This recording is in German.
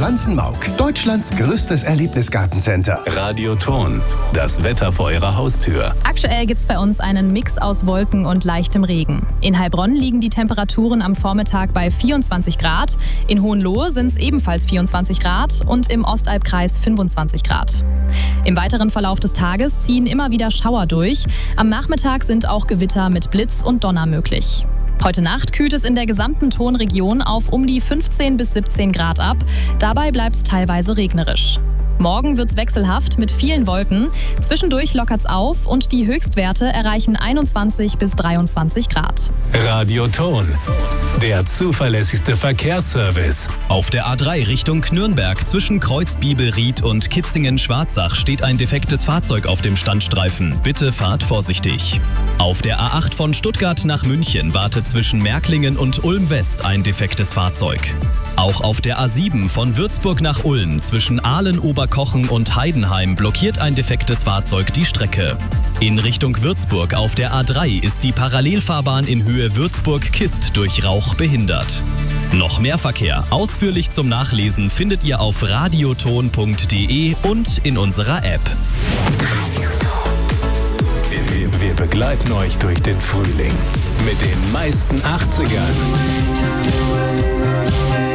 Pflanzenmauk, Deutschlands größtes Erlebnisgartencenter. Radioton, das Wetter vor Ihrer Haustür. Aktuell gibt's bei uns einen Mix aus Wolken und leichtem Regen. In Heilbronn liegen die Temperaturen am Vormittag bei 24 Grad. In Hohenlohe sind es ebenfalls 24 Grad und im Ostalbkreis 25 Grad. Im weiteren Verlauf des Tages ziehen immer wieder Schauer durch. Am Nachmittag sind auch Gewitter mit Blitz und Donner möglich. Heute Nacht kühlt es in der gesamten Tonregion auf um die 15 bis 17 Grad ab. Dabei bleibt es teilweise regnerisch. Morgen wird's wechselhaft mit vielen Wolken. Zwischendurch lockert's auf und die Höchstwerte erreichen 21 bis 23 Grad. Radioton, der zuverlässigste Verkehrsservice. Auf der A3 Richtung Nürnberg zwischen Kreuzbibelried und Kitzingen-Schwarzach steht ein defektes Fahrzeug auf dem Standstreifen. Bitte fahrt vorsichtig. Auf der A8 von Stuttgart nach München wartet zwischen Märklingen und Ulm West ein defektes Fahrzeug. Auch auf der A7 von Würzburg nach Ulm zwischen Aalen-Oberkochen und Heidenheim blockiert ein defektes Fahrzeug die Strecke. In Richtung Würzburg auf der A3 ist die Parallelfahrbahn in Höhe Würzburg-Kist durch Rauch behindert. Noch mehr Verkehr ausführlich zum Nachlesen findet ihr auf radioton.de und in unserer App. Wir begleiten euch durch den Frühling mit den meisten 80ern.